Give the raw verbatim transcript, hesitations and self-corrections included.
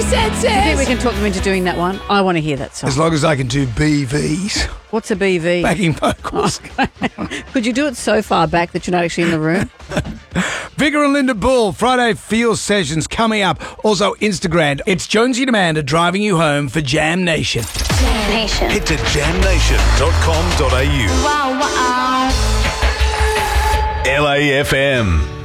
senses. Do you think we can talk them into doing that one? I want to hear that song. As long as I can do B Vs. What's a B V? Backing vocals. Could you do it so far back that you're not actually in the room? Vicar and Linda Bull, Friday Feel Sessions coming up. Also Instagram. It's Jonesy and Amanda driving you home for Jam Nation. Jam Nation. Head to jam nation dot com dot a u. Wow, wow. L A F M.